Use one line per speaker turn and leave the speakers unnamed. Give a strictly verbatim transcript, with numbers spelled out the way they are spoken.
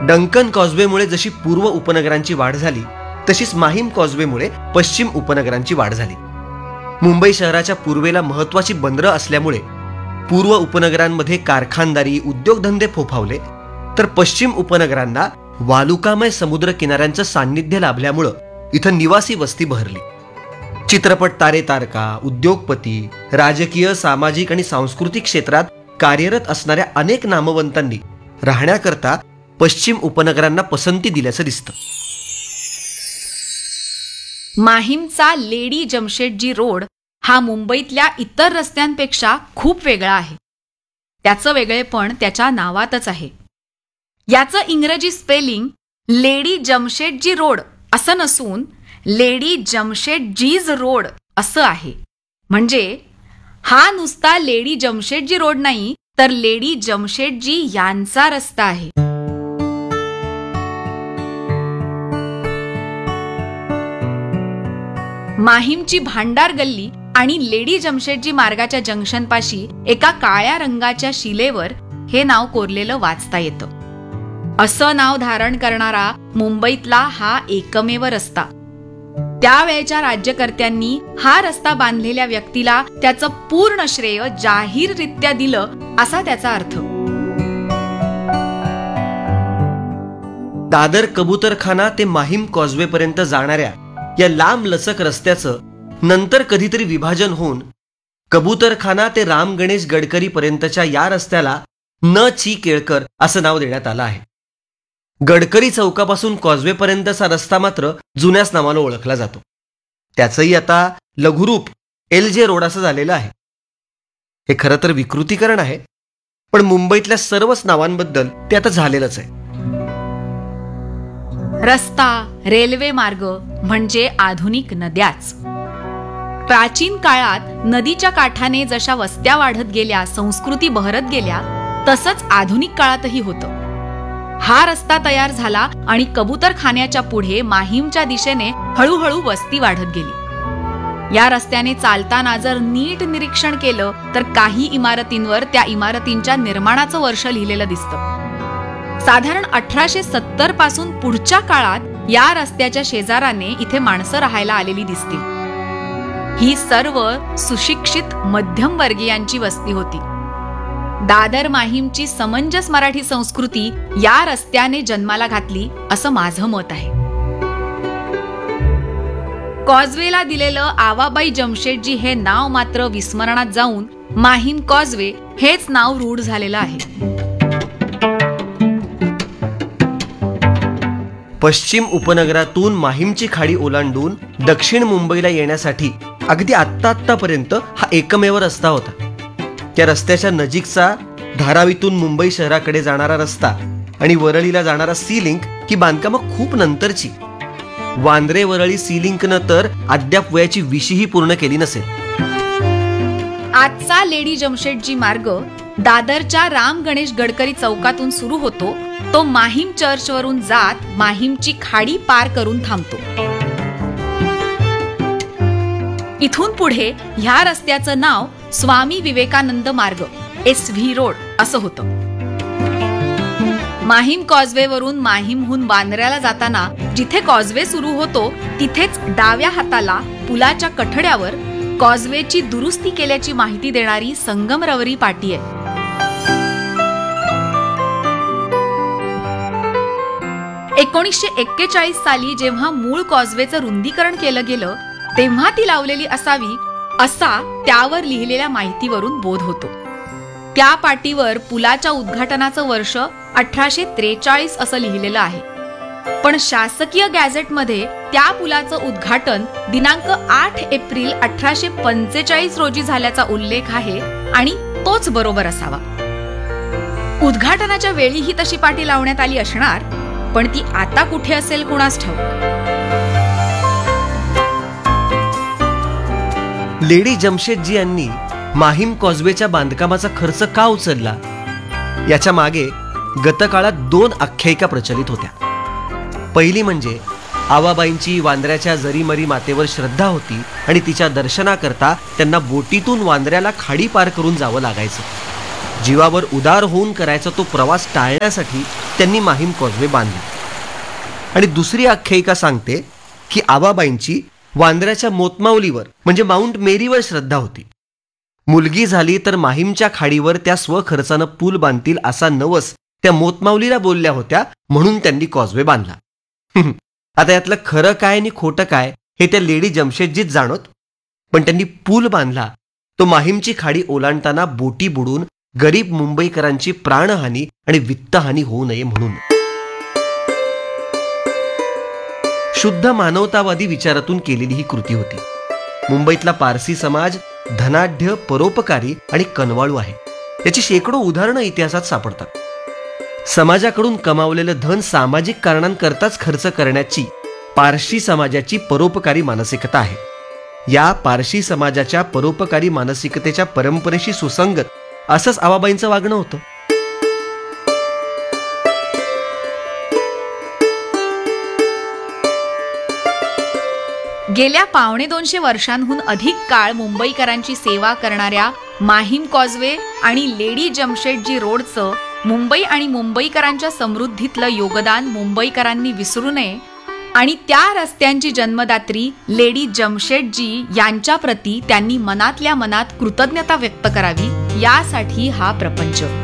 डंकन कॉझवेमुळे जशी पूर्व उपनगरांची वाढ झाली तशीच माहीम कॉझवेमुळे पश्चिम उपनगरांची वाढ झाली. मुंबई शहराच्या पूर्वेला महत्वाची बंदरं असल्यामुळे पूर्व उपनगरांमध्ये कारखानदारी उद्योगधंदे फोफावले, तर पश्चिम उपनगरांना वालुकामय समुद्र किनाऱ्यांचं सान्निध्य लाभल्यामुळं इथं निवासी वस्ती बहरली. चित्रपट तारे तारका, उद्योगपती, राजकीय, सामाजिक आणि सांस्कृतिक क्षेत्रात कार्यरत असणाऱ्या अनेक नामवंतांनी राहण्याकरता पश्चिम उपनगरांना पसंती दिल्याचं दिसतं.
माहीमचा लेडी जमशेदजी रोड हा मुंबईतल्या इतर रस्त्यांपेक्षा खूप वेगळा आहे. त्याचं वेगळेपण त्याच्या नावातच आहे. याचं इंग्रजी स्पेलिंग लेडी जमशेदजी रोड असं नसून लेडी जमशेदजीज रोड असं आहे. म्हणजे हा नुसता लेडी जमशेदजी रोड नाही, तर लेडी जमशेदजी यांचा रस्ता आहे. माहीमची भांडार गल्ली आणि लेडी जमशेदजी मार्गाच्या जंक्शनपाशी एका काळ्या रंगाच्या शिलेवर हे नाव कोरलेलं वाचता येतं. असं नाव धारण करणारा मुंबईतला हा एकमेव रस्ता. त्यावेळच्या राज्यकर्त्यांनी हा रस्ता बांधलेल्या व्यक्तीला त्याचं पूर्ण श्रेय जाहीररित्या दिलं असा त्याचा अर्थ.
दादर कबूतरखाना ते माहीम कॉझवे पर्यंत जाणाऱ्या या लांब लचक रस्त्याचं नंतर कधीतरी विभाजन होऊन कबूतरखाना ते राम गणेश गडकरी पर्यंतच्या या रस्त्याला न ची केळकर असं नाव देण्यात आलं आहे. गडकरी चौकापासून कॉझवेपर्यंतचा रस्ता मात्र जुन्याच नावानं ओळखला जातो. त्याचंही आता लघुरूप एल जे रोड असं झालेलं आहे. हे खरं तर विकृतीकरण आहे, पण मुंबईतल्या सर्वच नावांबद्दल ते आता झालेलंच आहे.
रस्ता, रेल्वे मार्ग म्हणजे आधुनिक नद्याच. प्राचीन काळात नदीच्या काठाने जशा वस्त्या वाढत गेल्या, संस्कृती बहरत गेल्या, तसंच आधुनिक काळातही होतं. हा रस्ता तयार झाला आणि कबूतरखान्याच्या पुढे माहीमच्या दिशेने हळूहळू वस्ती वाढत गेली. या रस्त्याने चालताना जर नीट निरीक्षण केलं तर काही इमारतींवर त्या इमारतींच्या निर्माणाचं वर्ष लिहिलेलं दिसतं. साधारण अठराशे सत्तर पासून पुढच्या काळात या रस्त्याच्या शेजाराने इथे माणसं राहायला आलेली दिसतील. ही सर्व सुशिक्षित मध्यमवर्गीयांची वस्ती होती. दादर माहीमची समंजस मराठी संस्कृती या रस्त्याने जन्माला घातली असं माझं मत आहे. कॉझवेला दिलेलं आवाबाई जमशेदजी हे नाव मात्र विस्मरणात जाऊन माहीम कॉझवे हेच नाव रूढ झालेलं आहे.
पश्चिम उपनगरातून माहीमची खाडी ओलांडून दक्षिण मुंबईला येण्यासाठी अगदी आत्ता आत्तापर्यंत हा एकमेव रस्ता होता. त्या रस्त्याच्या नजीकचा धारावीतून मुंबई शहराकडे जाणारा रस्ता आणि वरळीला जाणारा सी लिंक ही बांधकामं खूप नंतरची. वांद्रे वरळी सी लिंकनं तर अद्याप वयाची विशीही पूर्ण केली नसेल.
आजचा लेडी जमशेदजी मार्ग दादरच्या राम गणेश गडकरी चौकातून सुरू होतो. तो माहीम चर्चवरून जात माहीमची खाडी पार करून थांबतो. इथून पुढे ह्या रस्त्याचं नाव स्वामी विवेकानंद मार्ग एस व्ही रोड असं होतं. माहीम कॉझवेवरून माहीमहून वांद्र्याला जाताना जिथे कॉझवे सुरू होतो तिथेच डाव्या हाताला पुलाच्या कठड्यावर कॉझवेची दुरुस्ती केल्याची माहिती देणारी संगमरवरी पाटी आहे. एकोणीसशे एक्केचाळीस साली जेव्हा मूळ कॉझवेचं रुंदीकरण केलं गेलं तेव्हा ती लावलेली असावी असा त्यावर लिहिलेल्या माहितीवरून बोध होतो. त्या पाटीवर पुलाच्या उद्घाटनाचं वर्ष अठराशे त्रेचाळीस असं लिहिलेलं आहे. पण शासकीय गॅझेटमध्ये त्या पुलाचं उद्घाटन दिनांक आठ एप्रिल अठराशे पंचेचाळीस रोजी झाल्याचा उल्लेख आहे आणि तोच बरोबर असावा. उद्घाटनाच्या वेळीही तशी पाटी लावण्यात आली असणार, पण ती आता कुठे असेल कुणास ठाऊक.
लेडी जमशेदजी यांनी माहीम कॉझवेच्या बांधकामाचा खर्च का उचलला याच्या मागे गतकाळात दोन आख्यायिका प्रचलित होत्या. पहिली म्हणजे आवाबाईंची वांद्र्याच्या जरीमरी मातेवर श्रद्धा होती आणि तिच्या दर्शनाकरता त्यांना बोटीतून वांद्र्याला खाडी पार करून जावं लागायचं. जीवावर उदार होऊन करायचा तो प्रवास टाळण्यासाठी त्यांनी माहीम कॉजवे बांधली. आणि दुसरी आख्यायिका सांगते की आबाबाईंची वांद्र्याच्या मोतमाऊलीवर म्हणजे माउंट मेरीवर श्रद्धा होती. मुलगी झाली तर माहीमच्या खाडीवर त्या स्वखर्चानं पूल बांधतील असा नवस त्या मोतमाऊलीला बोलल्या होत्या, म्हणून त्यांनी कॉजवे बांधला. आता यातलं खरं काय आणि खोटं काय हे त्या लेडी जमशेदजीच जाणोत, पण त्यांनी पूल बांधला तो माहीमची खाडी ओलांडताना बोटी बुडून गरीब मुंबईकरांची प्राणहानी आणि वित्तहानी होऊ नये म्हणून. शुद्ध मानवतावादी विचारातून केलेली ही कृती होती. मुंबईतला पारसी समाज धनाढ्य, परोपकारी आणि कनवाळू आहे. याची शेकडो उदाहरणं इतिहासात सापडतात. समाजाकडून कमावलेलं धन सामाजिक कारणांकरताच खर्च करण्याची पारशी समाजाची परोपकारी मानसिकता आहे. या पारशी समाजाच्या परोपकारी मानसिकतेच्या परंपरेशी सुसंगत असंच आबाबाईंचं वागणं होतं.
गेल्या पावणे दोनशे वर्षांहून अधिक काळ मुंबईकरांची सेवा करणाऱ्या माहीम कॉजवे आणि लेडी जमशेदजी रोडचं मुंबई आणि मुंबईकरांच्या समृद्धीतलं योगदान मुंबईकरांनी विसरू नये आणि त्या रस्त्यांची जन्मदात्री लेडी जमशेदजी यांच्या प्रती त्यांनी मनातल्या मनात कृतज्ञता व्यक्त करावी, यासाठी हा प्रपंच.